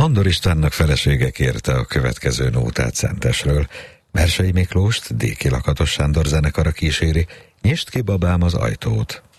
Andor Istvánnak felesége kérte a következő nótát Szentesről. Mersei Miklóst Déki Lakatos Sándor zenekara kíséri, Nyisd ki babám az ajtót.